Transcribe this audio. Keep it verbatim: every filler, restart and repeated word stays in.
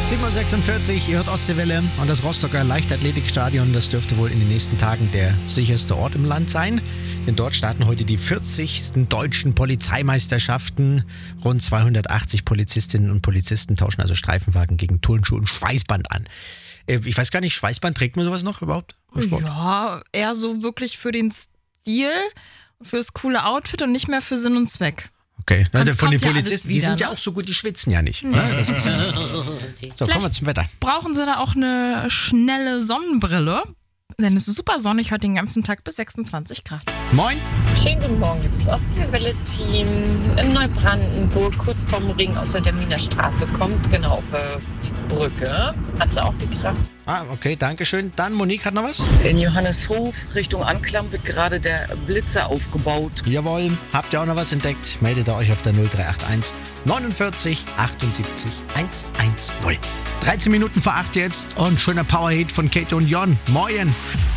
sieben Uhr sechsundvierzig, ihr hört Ostseewelle und das Rostocker Leichtathletikstadion, das dürfte wohl in den nächsten Tagen der sicherste Ort im Land sein. Denn dort starten heute die vierzigsten deutschen Polizeimeisterschaften. Rund zweihundertachtzig Polizistinnen und Polizisten tauschen also Streifenwagen gegen Turnschuhe und Schweißband an. Ich weiß gar nicht, Schweißband, trägt man sowas noch überhaupt? Ja, eher so wirklich für den Stil, fürs coole Outfit und nicht mehr für Sinn und Zweck. Okay, Kommt, Na, von den ja Polizisten, wieder, die sind ne? ja auch so gut, die schwitzen ja nicht. Nee. Ne? Das ist, so, kommen wir zum Wetter. Brauchen Sie da auch eine schnelle Sonnenbrille? Denn es ist super sonnig heute den ganzen Tag bis sechsundzwanzig Grad. Moin. Schönen guten Morgen, liebes Ostseewelle-Team. In Neubrandenburg, kurz vorm Ring aus der Derminer Straße kommt, genau auf der Brücke. Hat sie auch gekracht. Ah, okay, danke schön. Dann, Monique hat noch was? In Johanneshof Richtung Anklam wird gerade der Blitzer aufgebaut. Jawohl. Habt ihr auch noch was entdeckt? Meldet ihr euch auf der null drei acht eins neunundvierzig achtundsiebzig hundertzehn. dreizehn Minuten vor acht jetzt und schöner Powerhit von Kate und Jon. Moin.